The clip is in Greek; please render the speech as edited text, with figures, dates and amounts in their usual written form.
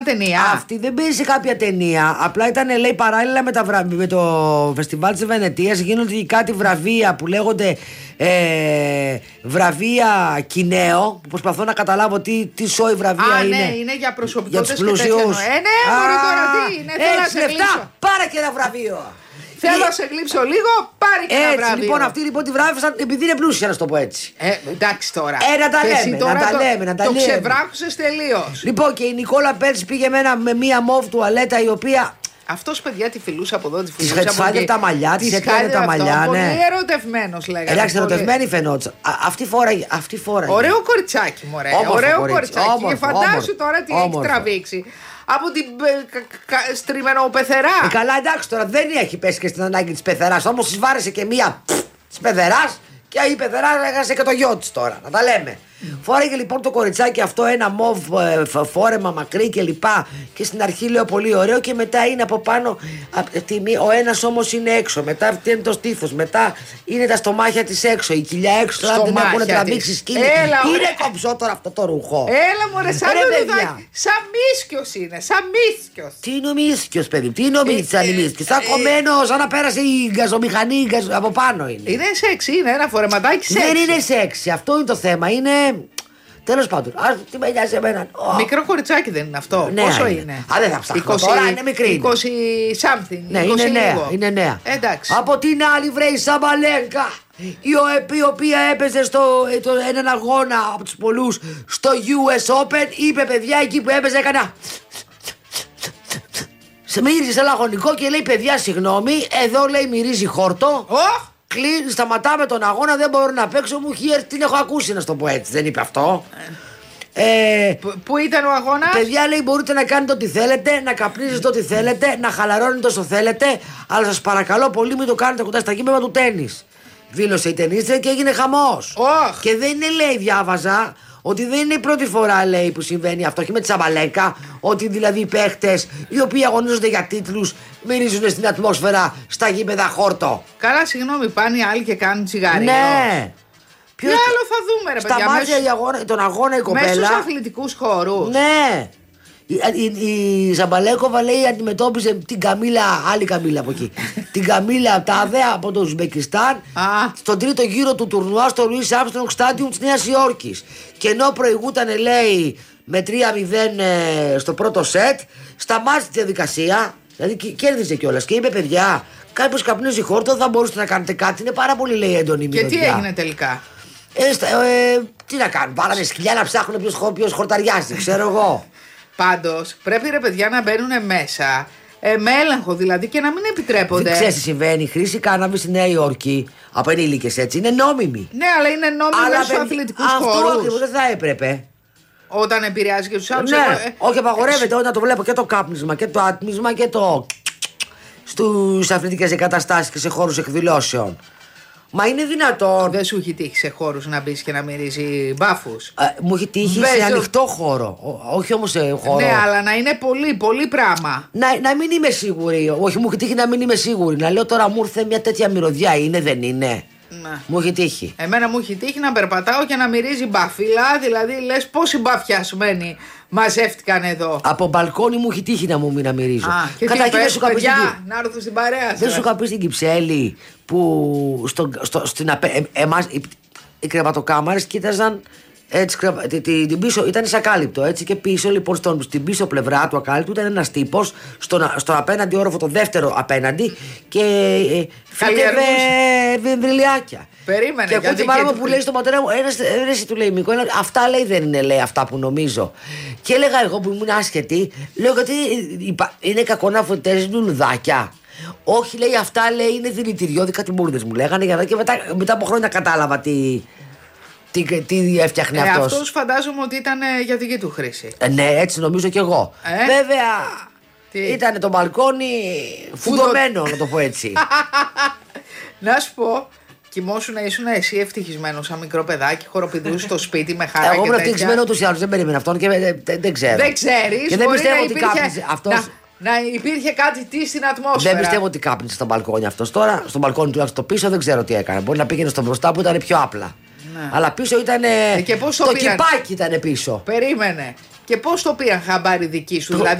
ταινία. Αυτή δεν μπήκε σε κάποια ταινία. Απλά ήταν, λέει, παράλληλα με το φεστιβάλ της Βενετίας. Γίνονται κάτι βραβεία που λέγονται βραβεία Κινέο. Που προσπαθώ να καταλάβω τι σόι βραβεία είναι. Ναι, είναι για προσωπικότητες και τέτοια. Ναι, μωρέ, τώρα τι είναι. Θέλω να σε γλύψω. Πάρε και ένα βραβείο. Θέλω να σε γλύψω λίγο, πάρε και ένα βραβείο. Λοιπόν, αυτοί λοιπόν τη βράβευσαν επειδή είναι πλούσια, να το πω έτσι. Εντάξει τώρα. Να τα το λέμε. ξεβράκωσες τελείως. Λοιπόν, και η Νικόλα Πέρτς πήγε με μία μοβ τουαλέτα η οποία. Αυτός, παιδιά, τη φιλούσε από εδώ, τη φιλούσε από εκεί. Της χάιδευε τα μαλλιά, της έκανε τα μαλλιά, ναι. Πολύ ερωτευμένος, λέγανε. Εντάξει, ερωτευμένη φαινόταν. Αυτή φόραγε. Ωραίο κοριτσάκι, μωρέ. Ωραίο κοριτσάκι. Και φαντάσου τώρα τι έχει τραβήξει. Από την στριμενοπεθερά. Καλά, εντάξει, τώρα δεν έχει πέσει και στην ανάγκη της πεθεράς. Όμως της βάρεσε και μία της πεθεράς και η πεθερά έχασε και το γιο της τώρα. Να τα λέμε. Φόρεγε λοιπόν το κοριτσάκι αυτό ένα μοβ φόρεμα μακρύ και λοιπά. Και στην αρχή λέω πολύ ωραίο και μετά είναι από πάνω. Ο ένας όμως είναι έξω. Μετά αυτή είναι το στήθος. Μετά είναι τα στομάχια της έξω. Η κοιλιά έξω. Τώρα την έχουν τραβήξει σκύλι. Είναι κομψό τώρα αυτό το ρουχό. Έλα μωρέ, σαν λουλουδάκι. Σαν μίσκιος είναι. Σαν μίσκιος. Τι είναι ο μίσκιος, παιδί? Τι είναι ο μίσκιος? Σαν κομμένο, σαν να πέρασε η γκαζομηχανή από πάνω είναι. Είναι σεξι, είναι ένα φορεματάκι σεξι. Δεν είναι σεξι, αυτό είναι το θέμα. Είναι. Τέλος πάντων, τι με νοιάζει εμένα. Μικρό κοριτσάκι δεν είναι αυτό? Ναι, πόσο είναι? Α, δεν θα ψάχνω τώρα, είναι μικρή. 20 something. Ναι, 20 είναι νέα, λίγο. είναι νέα. Εντάξει. Από την άλλη βρέει η Σαμπαλέγκα, η οποία έπαιζε έναν αγώνα από τους πολλούς στο US Open. Είπε, παιδιά, εκεί που έπαιζε έκανα. Σε μύριζε σε λαγωνικό και λέει, παιδιά, συγγνώμη, εδώ λέει μυρίζει χόρτο. Σταματάμε τον αγώνα, δεν μπορώ να παίξω. Μου έχει έρθει, την έχω ακούσει, να σου το πω έτσι. Δεν είπε αυτό. Πού ήταν ο αγώνας? Παιδιά, λέει, μπορείτε να κάνετε ό,τι θέλετε, να καπνίζετε ό,τι θέλετε, να χαλαρώνετε όσο θέλετε, αλλά σας παρακαλώ πολύ μην το κάνετε κοντά στα γήπεδα του τένις. Δήλωσε η ταινίστρια και έγινε χαμός. Και δεν είναι, λέει, διάβαζα, ότι δεν είναι η πρώτη φορά, λέει, που συμβαίνει αυτό και με τη Σαμπαλέκα. Ότι δηλαδή οι παίχτες οι οποίοι αγωνίζονται για τίτλους μυρίζουν στην ατμόσφαιρα στα γήπεδα χόρτο. Καλά, συγγνώμη, πάνε οι άλλοι και κάνουν τσιγάρι. Ναι. Τι άλλο θα δούμε, ρε παιδιά? Σταμάτησε τον αγώνα η κοπέλα. Μέσα στους αθλητικούς χώρους. Ναι. Η Ζαμπαλέκοβα, λέει, αντιμετώπιζε την Καμίλα, άλλη Καμίλα από εκεί. Την Καμίλα Τάδε από το Ουσμπεκιστάν στον τρίτο γύρο του τουρνουά στο Λουίς Άρμστρονγκ Στάντιουμ της Νέας Υόρκης. Και ενώ προηγούταν, λέει, με 3-0 στο πρώτο σετ, σταμάτησε τη διαδικασία, δηλαδή κέρδισε κιόλας και είπε, παιδιά, κάποιος καπνίζει χόρτο, θα μπορούσατε να κάνετε κάτι. Είναι πάρα πολύ, λέει, έντονη η μυρωδιά. Και τι έγινε τελικά? Τι να κάνουν, βάλανε σκυλιά να ψάχνουν ποιος χορταριάζει, ξέρω εγώ. Πάντως πρέπει, ρε παιδιά, να μπαίνουν μέσα με έλεγχο δηλαδή και να μην επιτρέπονται. Δεν ξέρεις τι συμβαίνει. Η χρήση κάναβη στη Νέα Υόρκη από ενήλικες, έτσι, είναι νόμιμη. Ναι, αλλά είναι νόμιμη στους αθλητικούς χώρους. Αυτό ακριβώς δεν θα έπρεπε. Όταν επηρεάζει και τους άλλους. Ναι, όχι, απαγορεύεται όταν το βλέπω και το κάπνισμα και το άτμισμα και το. Στους αθλητικές εγκαταστάσεις και σε χώρους εκδηλώσεων. Μα είναι δυνατόν? Δεν σου έχει τύχει σε χώρους να μπεις και να μυρίζει μπάφους? Μου έχει τύχει σε ανοιχτό χώρο. Όχι όμως σε χώρο. Ναι, αλλά να είναι πολύ, πολύ πράγμα. Να μην είμαι σίγουρη. Όχι, μου έχει τύχει να μην είμαι σίγουρη. Να λέω τώρα, μου ήρθε μια τέτοια μυρωδιά. Είναι, δεν είναι? Ναι. Μου έχει τύχει. Εμένα μου έχει τύχει να περπατάω και να μυρίζει μπαφίλα. Δηλαδή λες πόσοι μπαφιασμένοι μαζεύτηκαν εδώ. Από μπαλκόνι μου έχει τύχει να μυρίζω. Και καταρχήν δεν σου είχα πει. Να έρθω στην παρέα. Δεν σου είχα πει στην Κυψέλη που εμάς οι κρεβατοκάμαρες κοίταζαν έτσι, την πίσω, ήταν εισακάλυπτο έτσι, και πίσω λοιπόν στην πίσω πλευρά του ακάλυπτου ήταν ένας τύπος στον απέναντι όροφο, το δεύτερο απέναντι, και φύτευε βεμβριλιάκια. Περίμενε. Και ακούω τη μάνα μου που λέει στον πατέρα μου, ένας του λέει, Μικό, αυτά, λέει, δεν είναι, λέει, αυτά που νομίζω. Και έλεγα εγώ που ήμουν άσχετη, λέω, γιατί είναι κακό να φωτίζεις λουλουδάκια? Όχι, λέει, αυτά, λέει, είναι δηλητηριώδη, κάτι μπουρδες μου λέγανε, και μετά από χρόνια κατάλαβα τι έφτιαχνε αυτός. Αυτός φαντάζομαι ότι ήταν για δική του χρήση. Ναι, έτσι νομίζω κι εγώ. Βέβαια, ήταν το μπαλκόνι φουδωμένο, να το πω έτσι. Να σου πω, ήσουν εσύ ευτυχισμένος σαν μικρό παιδάκι, χοροπηδούς στο σπίτι με χαρά? Εγώ ήμουν ευτυχισμένο ούτως ή άλλως, δεν περίμενα αυτόν και δεν ξέρω. Δεν ξέρεις, και δεν πιστεύω ότι κάπνιζε αυτός. Να υπήρχε κάτι στην ατμόσφαιρα. Δεν πιστεύω ότι κάπνιζε στο μπαλκόνι αυτός τώρα. Στο μπαλκόνι τουλάχιστον το πίσω δεν ξέρω τι έκανε. Μπορεί να πήγαινε στο μπροστά που ήταν πιο απλά. Ναι. Αλλά πίσω ήταν. Και πώς το κυπάκι ήταν πίσω. Περίμενε. Και πώς το πήραν χαμπάρι δική σου, δηλαδή